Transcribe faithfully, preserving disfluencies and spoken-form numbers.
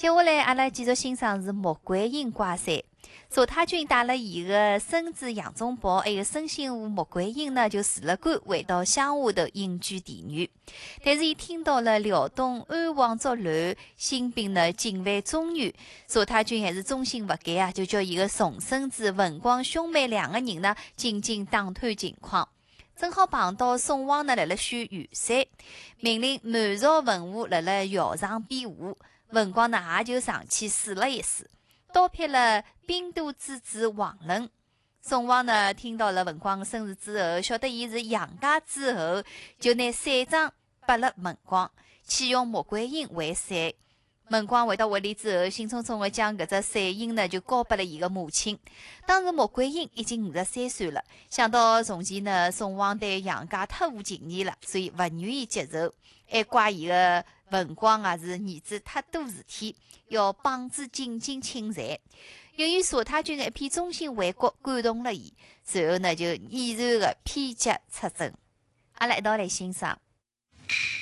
接下来，阿拉继续欣赏是穆桂英挂帅。佘太君带了伊个孙子杨宗保，还有孙媳妇穆桂英呢，就辞了官，回到乡下头隐居地女。但是，伊听到了辽东安王作乱，新兵呢进犯中原，佘太君还是忠心不改啊，就叫伊个重孙子文广兄妹两个人呢进京打探情况。正好碰到宋王呢，辣辣选元帅，命令满朝文武辣辣校场辩护。文广呢也就上去试了一试，刀劈了兵都之子王伦。宋王呢听到了文广的身世之后，晓得伊是杨家之后，就拿赛章拨了文广，启用穆桂英为帅。文广回到屋里之后，兴冲冲的将搿只赛印呢就交拨了伊个母亲。当时穆桂英已经五十三岁了，想到从前呢宋王对杨家太无情义了，所以勿愿意接受，还怪伊个文广啊是儿子太多事体，要绑子紧紧请罪。由于佘太君的一片忠心为国感动了伊，随后呢就毅然的披甲出征。阿拉一道来欣赏。